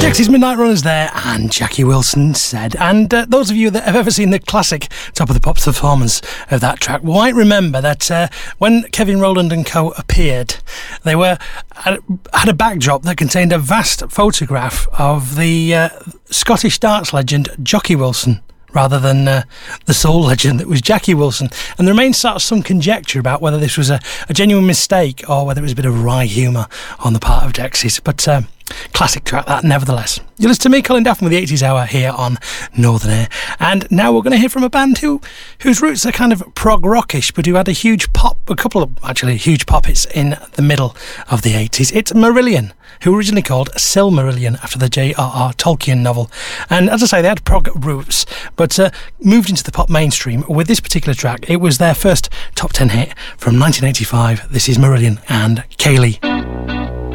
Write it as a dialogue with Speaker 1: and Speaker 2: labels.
Speaker 1: Dexys Midnight Runners there, and Jackie Wilson said. And those of you that have ever seen the classic Top of the Pops performance of that track might remember that when Kevin Rowland and co appeared, they had a backdrop that contained a vast photograph of the Scottish darts legend Jockey Wilson, rather than the soul legend that was Jackie Wilson. And there remains sort of some conjecture about whether this was a genuine mistake or whether it was a bit of wry humour on the part of Dexys. But classic track that, nevertheless. You listen to me, Colin Daffin, with the 80s Hour here on Northern Air. And now we're going to hear from a band whose roots are kind of prog rockish, but who had a huge pop hits in the middle of the 80s. It's Marillion, who were originally called Silmarillion after the J.R.R. Tolkien novel. And as I say, they had prog roots, but moved into the pop mainstream with this particular track. It was their first top 10 hit from 1985. This is Marillion and Kayleigh.